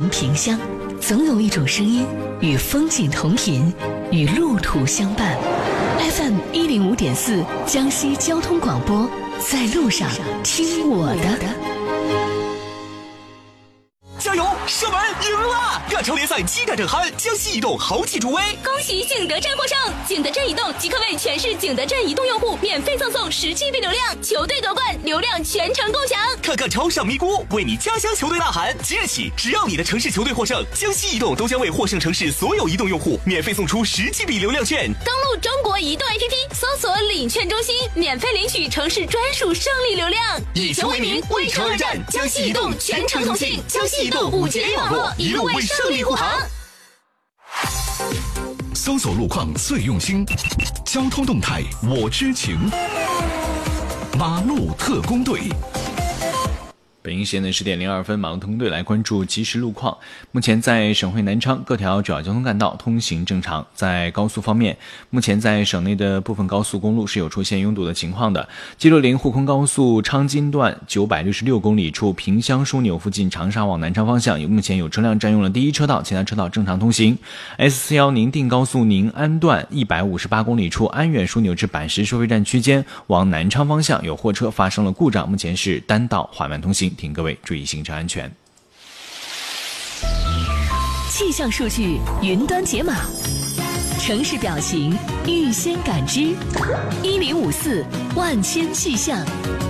同萍乡，总有一种声音与风景同频，与路途相伴。FM 105.4江西交通广播，在路上听我的。 加油！射门赢了！亚超联赛7战正酣，江西移动豪气助威！ 恭喜景德镇获胜！景德镇移动即刻为全市景德镇移动用户免费赠送10GB 流量，球队夺冠，流量全程共享。 看看超上咪咕，为你家乡球队呐喊！即日起，只要你的城市球队获胜，江西移动都将为获胜城市所有移动用户免费送出10GB 流量券。 登录中国移动 APP， 搜索领券中心，免费领取城市专属胜利流量。 以球为名，为城而战，江西移动全程同信，江西移动5G网络，一路为胜利护航。 搜索路况最用心，交通动态我知情。马路特工队。 北京时间的10点02分，马路特工队来关注即时路况。目前在省会南昌各条主要交通干道通行正常。在高速方面，目前在省内的部分高速公路是有出现拥堵的情况的。G60沪昆高速昌津段966公里处萍乡枢纽附近长沙往南昌方向，目前有车辆占用了第一车道，其他车道正常通行。S41宁定高速宁安段158公里处安远枢纽至板石收费站区间往南昌方向有货车发生了故障，目前是单道缓慢通行，请各位注意行车安全。 气象数据云端解码，城市表情预先感知，1054万千气象。